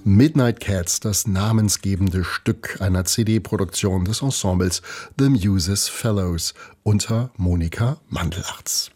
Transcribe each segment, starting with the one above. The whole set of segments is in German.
Midnight Cats, das namensgebende Stück einer CD-Produktion des Ensembles The Muses Fellows unter Monika Mandelarz.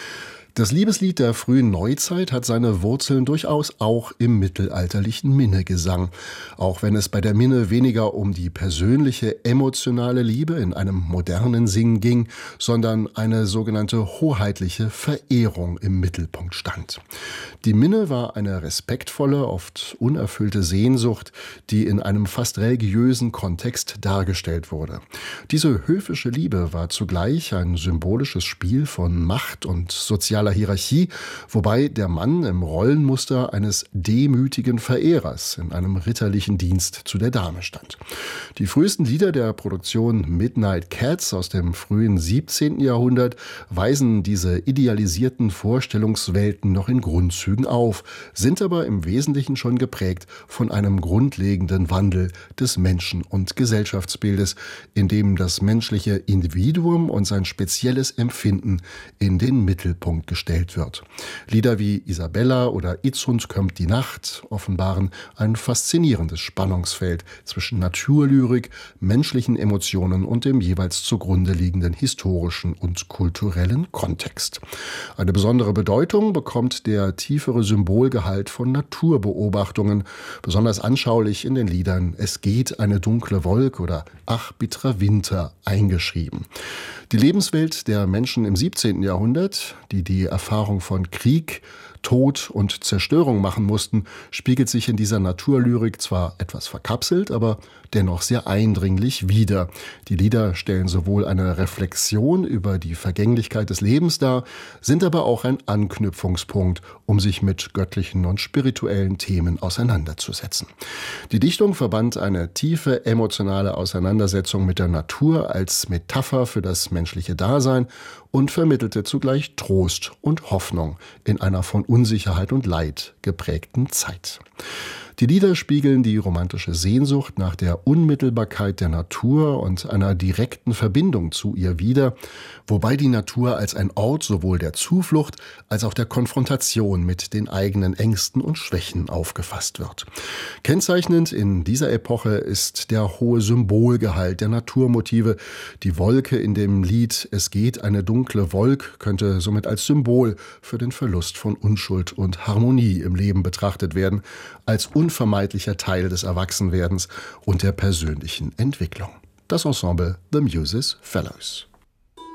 Das Liebeslied der frühen Neuzeit hat seine Wurzeln durchaus auch im mittelalterlichen Minnegesang. Auch wenn es bei der Minne weniger um die persönliche, emotionale Liebe in einem modernen Singen ging, sondern eine sogenannte hoheitliche Verehrung im Mittelpunkt stand. Die Minne war eine respektvolle, oft unerfüllte Sehnsucht, die in einem fast religiösen Kontext dargestellt wurde. Diese höfische Liebe war zugleich ein symbolisches Spiel von Macht und sozialer Hierarchie, wobei der Mann im Rollenmuster eines demütigen Verehrers in einem ritterlichen Dienst zu der Dame stand. Die frühesten Lieder der Produktion Midnight Cats aus dem frühen 17. Jahrhundert weisen diese idealisierten Vorstellungswelten noch in Grundzügen auf, sind aber im Wesentlichen schon geprägt von einem grundlegenden Wandel des Menschen- und Gesellschaftsbildes, in dem das menschliche Individuum und sein spezielles Empfinden in den Mittelpunkt gestellt wird. Lieder wie Isabella oder Itzund kommt die Nacht offenbaren ein faszinierendes Spannungsfeld zwischen Naturlyrik, menschlichen Emotionen und dem jeweils zugrunde liegenden historischen und kulturellen Kontext. Eine besondere Bedeutung bekommt der tiefere Symbolgehalt von Naturbeobachtungen, besonders anschaulich in den Liedern Es geht eine dunkle Wolke oder Ach, bitterer Winter eingeschrieben. Die Lebenswelt der Menschen im 17. Jahrhundert, die Erfahrung von Krieg, Tod und Zerstörung machen mussten, spiegelt sich in dieser Naturlyrik zwar etwas verkapselt, aber dennoch sehr eindringlich wider. Die Lieder stellen sowohl eine Reflexion über die Vergänglichkeit des Lebens dar, sind aber auch ein Anknüpfungspunkt, um sich mit göttlichen und spirituellen Themen auseinanderzusetzen. Die Dichtung verband eine tiefe emotionale Auseinandersetzung mit der Natur als Metapher für das menschliche Dasein und vermittelte zugleich Trost und Hoffnung in einer von Unsicherheit und Leid geprägten Zeit. Die Lieder spiegeln die romantische Sehnsucht nach der Unmittelbarkeit der Natur und einer direkten Verbindung zu ihr wider, wobei die Natur als ein Ort sowohl der Zuflucht als auch der Konfrontation mit den eigenen Ängsten und Schwächen aufgefasst wird. Kennzeichnend in dieser Epoche ist der hohe Symbolgehalt der Naturmotive. Die Wolke in dem Lied Es geht eine dunkle Wolke könnte somit als Symbol für den Verlust von Unschuld und Harmonie im Leben betrachtet werden, als unvermeidlicher Teil des Erwachsenwerdens und der persönlichen Entwicklung. Das Ensemble The Muses Fellows.